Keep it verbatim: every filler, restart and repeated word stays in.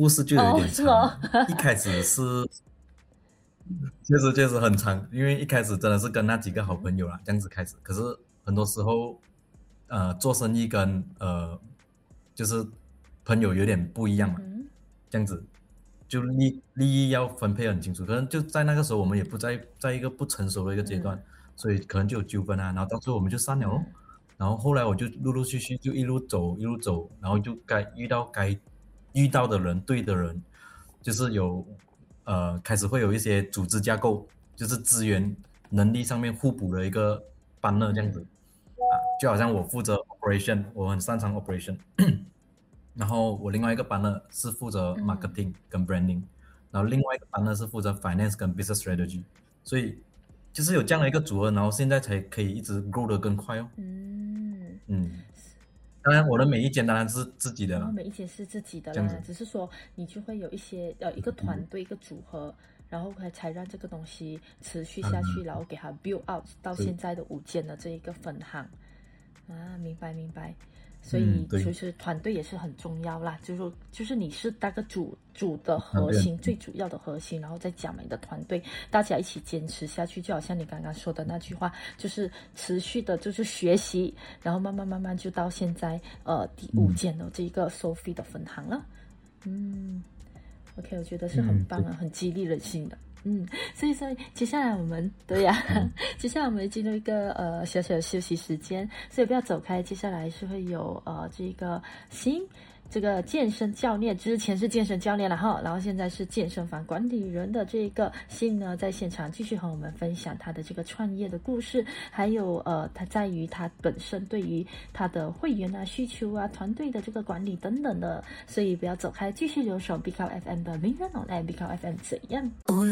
故事就有一哦， 点长是哦， 了。一开始是确实确实很长，因为一开始真的是跟那几个好朋友啦，这样子开始。可是很多时候，呃，做生意跟呃，就是朋友有点不一样嘛， 嗯哼， 这样子就利利益要分配很清楚。可能就在那个时候，我们也不在在一个不成熟的一个阶段， 嗯所以可能就有纠纷啊。然后到最后我们就散了咯。 嗯然后后来我就陆陆续续就一路走一路走，然后就该遇到该遇到的人，对的人，就是有呃开始会有一些组织架构，就是资源能力上面互补的一个 partner 这样子嗯啊，就好像我负责 operation，我很擅长 operation，然后我另外一个 partner 是负责嗯 marketing 跟 branding，然后另外一个 partner 是负责 finance 跟 business 嗯 strategy，所以就是有这样的一个组合，然后现在才可以一直 grow 得更快哦。 嗯， 嗯，当然我的每一间当然是自己的然后啦， 每一间是自己的啦， 这样子。 只是说你就会有一些呃一个团队一个组合，然后才才让这个东西持续下去， 嗯， 然后给它 build out 到对， 现在的五间的这一个分行啊，明白明白。所嗯，对， 以其实团队也是很重要啦，就是说就是你是那个主主的团队很核心，最主要的核心，然后再加上你的团队，大家一起坚持下去，就好像你刚刚说的那句话，就是持续的，就是学习，然后慢慢慢慢就到现在呃第五嗯间的这一个 Sophie 的分行了。嗯，OK，我觉得是很嗯，对， 棒啊，很激励人心的。嗯，所以所以接下来我们对呀、 嗯接下来我们进入一个呃小小的休息时间，所以不要走开。接下来是会有呃这个新这个健身教练，之前是健身教练了哈，然后现在是健身房管理人的这个新呢，在现场继续和我们分享他的这个创业的故事，还有呃他在于他本身对于他的会员啊需求啊团队的这个管理等等的，所以不要走开，继续留守 B 靠 F M 的名人 on air B 靠 F M 怎样？